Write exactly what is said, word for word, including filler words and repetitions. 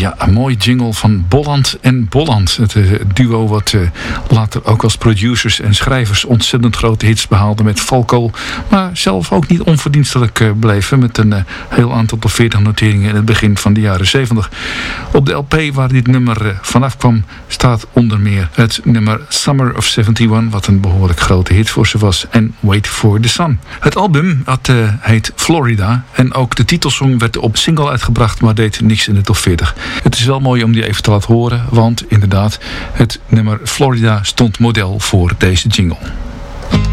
Ja, een mooie jingle van Bolland en Bolland. Het uh, duo wat uh, later ook als producers en schrijvers ontzettend grote hits behaalde met Falco. Maar zelf ook niet onverdienstelijk uh, bleven met een uh, heel aantal top veertig noteringen in het begin van de jaren zeventig. Op de L P waar dit nummer uh, vanaf kwam staat onder meer het nummer Summer of eenenzeventig, wat een behoorlijk grote hit voor ze was, en Wait for the Sun. Het album dat, uh, heet Florida en ook de titelsong werd op single uitgebracht, maar deed niks in de top veertig. Het is wel mooi om die even te laten horen, want inderdaad, het nummer Florida stond model voor deze jingle.